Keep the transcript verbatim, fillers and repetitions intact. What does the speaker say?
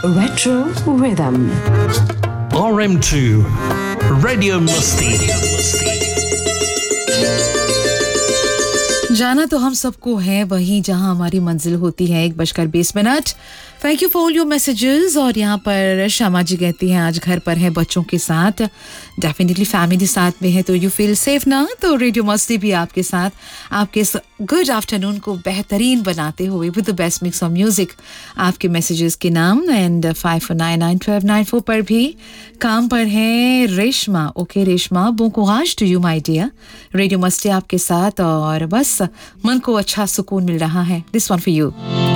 Retro Rhythm. R M two Radio Musti. जाना तो हम सबको है वहीं जहां हमारी मंजिल होती है एक बजकर बीस minute thank you for all your messages और यहाँ पर श्यामा जी कहती हैं आज घर पर है बच्चों के साथ डेफिनेटली फैमिली साथ में है तो यू फील सेफ ना तो रेडियो मस्ती भी आपके साथ आपके गुड आफ्टरनून को बेहतरीन बनाते हुए विद द बेस्ट मिक्स ऑफ म्यूजिक आपके मैसेजेस के नाम and five four nine nine twelve nine फोर पर भी काम पर है रेशमा ओके रेशमा bon courage two you my Deere radio मस्ती आपके साथ और बस मन को अच्छा सुकून मिल रहा है दिस वन फॉर यू